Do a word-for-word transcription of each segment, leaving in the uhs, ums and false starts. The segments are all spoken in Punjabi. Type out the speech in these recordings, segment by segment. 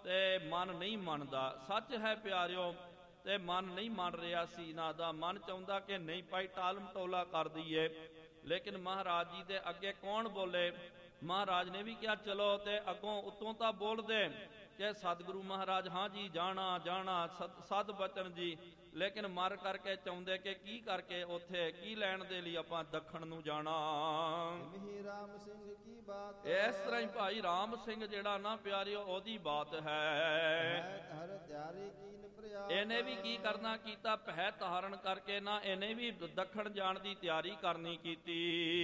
ਤੇ ਮਨ ਨਹੀਂ ਮੰਨਦਾ। ਸੱਚ ਹੈ ਪਿਆਰਿਓ, ਤੇ ਮਨ ਨਹੀਂ ਮੰਨ ਰਿਹਾ ਸੀ ਇਹਨਾਂ ਦਾ। ਮਨ ਚਾਹੁੰਦਾ ਕਿ ਨਹੀਂ ਭਾਈ ਟਾਲ ਮਟੋਲਾ ਕਰ ਦਈਏ, ਲੇਕਿਨ ਮਹਾਰਾਜ ਜੀ ਦੇ ਅੱਗੇ ਕੌਣ ਬੋਲੇ। ਮਹਾਰਾਜ ਨੇ ਵੀ ਕਿਹਾ ਚਲੋ, ਤੇ ਅੱਗੋਂ ਉੱਤੋਂ ਤਾਂ ਬੋਲਦੇ ਕਿ ਸਤਿਗੁਰੂ ਮਹਾਰਾਜ ਹਾਂ ਜੀ ਜਾਣਾ ਜਾਣਾ ਸਤ ਸਤ ਬਚਨ ਜੀ, ਲੇਕਿਨ ਮਰ ਕਰਕੇ ਚਾਹੁੰਦੇ ਕਿ ਕੀ ਕਰਕੇ ਉੱਥੇ ਕੀ ਲੈਣ ਦੇ ਲਈ ਆਪਾਂ ਦੱਖਣ ਨੂੰ ਜਾਣਾ। ਰਾਮ ਸਿੰਘ ਕੀ ਬਾਤ ਇਸ ਤਰ੍ਹਾਂ ਹੀ ਭਾਈ ਰਾਮ ਸਿੰਘ ਜਿਹੜਾ ਨਾ ਪਿਆਰਿਓ ਉਹਦੀ ਬਾਤ ਹੈ। ਹਰ ਤਿਆਰੀ ਕੀਨ ਪ੍ਰਯਾਸ, ਇਹਨੇ ਵੀ ਕੀ ਕਰਨਾ ਕੀਤਾ, ਪਹਿ ਧਾਰਨ ਕਰਕੇ ਨਾ ਇਹਨੇ ਵੀ ਦੱਖਣ ਜਾਣ ਦੀ ਤਿਆਰੀ ਕਰਨੀ ਕੀਤੀ।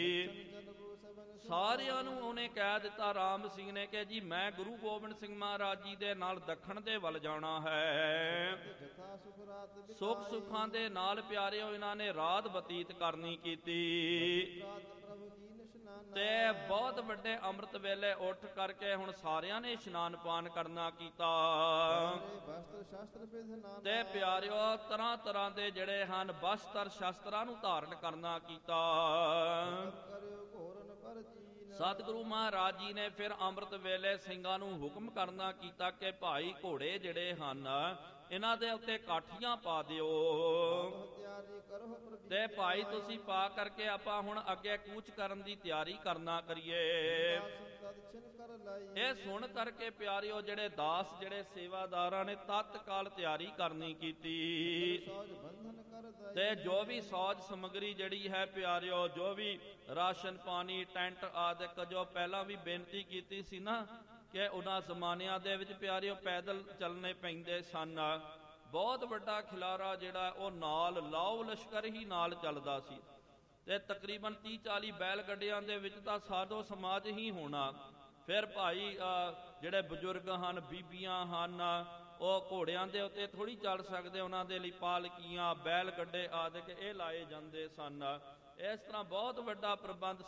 ਸਾਰਿਆਂ ਨੂੰ ਉਹਨੇ ਕਹਿ ਦਿੱਤਾ ਰਾਮ ਸਿੰਘ ਨੇ ਕਿ ਜੀ ਮੈਂ ਗੁਰੂ ਗੋਬਿੰਦ ਸਿੰਘ ਮਹਾਰਾਜ ਜੀ ਦੇ ਨਾਲ ਦੱਖਣ ਦੇ ਵੱਲ ਜਾਣਾ ਹੈ। ਸੁੱਖ ਸੁੱਖਾਂ ਦੇ ਨਾਲ ਪਿਆਰਿਓ ਇਹਨਾਂ ਨੇ ਰਾਤ ਬਤੀਤ ਕਰਨੀ ਕੀਤੀ, ਤੇ ਬਹੁਤ ਵੱਡੇ ਅੰਮ੍ਰਿਤ ਵੇਲੇ ਉੱਠ ਕਰਕੇ ਹੁਣ ਸਾਰਿਆਂ ਨੇ ਇਸ਼ਨਾਨ ਪਾਨ ਕਰਨਾ ਕੀਤਾ। ਤੇ ਪਿਆਰਿਓ ਤਰ੍ਹਾਂ ਤਰ੍ਹਾਂ ਦੇ ਜਿਹੜੇ ਹਨ ਬਸਤਰ ਸ਼ਸਤਰਾਂ ਨੂੰ ਧਾਰਨ ਕਰਨਾ ਕੀਤਾ। ਸਤਿਗੁਰੂ ਮਹਾਰਾਜ ਜੀ ਨੇ ਫਿਰ ਅੰਮ੍ਰਿਤ ਵੇਲੇ ਸਿੰਘਾਂ ਨੂੰ ਹੁਕਮ ਕਰਨਾ ਕੀਤਾ ਕਿ ਭਾਈ ਘੋੜੇ ਜਿਹੜੇ ਹਨ ਇਹਨਾਂ ਦੇ ਉੱਤੇ ਕਾਠੀਆਂ ਪਾ ਦਿਓ, ਤੇ ਭਾਈ ਤੁਸੀਂ ਪਾ ਕਰਕੇ ਆਪਾਂ ਹੁਣ ਅੱਗੇ ਕੂਚ ਕਰਨ ਦੀ ਤਿਆਰੀ ਕਰਨਾ ਕਰੀਏ। ਇਹ ਸੁਣ ਕਰਕੇ ਪਿਆਰਿਓ ਜਿਹੜੇ ਦਾਸ ਜਿਹੜੇ ਸੇਵਾਦਾਰਾਂ ਨੇ ਤਤਕਾਲ ਤਿਆਰੀ ਕਰਨੀ ਕੀਤੀ, ਤੇ ਜੋ ਵੀ ਸੌਜ ਸਮਗਰੀ ਜਿਹੜੀ ਹੈ ਪਿਆਰਿਓ, ਜੋ ਵੀ ਰਾਸ਼ਨ ਪਾਣੀ ਟੈਂਟ ਆਦਿਕ, ਜੋ ਪਹਿਲਾਂ ਵੀ ਬੇਨਤੀ ਕੀਤੀ ਸੀ ਨਾ ਕਿ ਉਹਨਾਂ ਜ਼ਮਾਨਿਆਂ ਦੇ ਵਿੱਚ ਪਿਆਰਿਓ ਪੈਦਲ ਚੱਲਣੇ ਪੈਂਦੇ ਸਨ। ਬਹੁਤ ਵੱਡਾ ਖਿਲਾਰਾ ਜਿਹੜਾ ਉਹ ਨਾਲ ਲਾਓ ਲਸ਼ਕਰ ਹੀ ਨਾਲ ਚੱਲਦਾ ਸੀ, ਤੇ ਤਕਰੀਬਨ ਤੀਹ ਚਾਲੀ ਬੈਲ ਗੱਡੀਆਂ ਦੇ ਵਿੱਚ ਤਾਂ ਸਾਧੋ ਸਮਾਜ ਹੀ ਹੋਣਾ। ਫਿਰ ਭਾਈ ਜਿਹੜੇ ਬਜ਼ੁਰਗ ਹਨ, ਬੀਬੀਆਂ ਹਨ, ਉਹ ਘੋੜਿਆਂ ਦੇ ਉੱਤੇ ਥੋੜ੍ਹੀ ਚੜ ਸਕਦੇ, ਉਹਨਾਂ ਦੇ ਲਈ ਪਾਲਕੀਆਂ ਬੈਲ ਗੱਡੇ ਆਦਿਕ ਇਹ ਲਾਏ ਜਾਂਦੇ ਸਨ। ਇਸ ਤਰ੍ਹਾਂ ਬਹੁਤ ਵੱਡਾ ਪ੍ਰਬੰਧ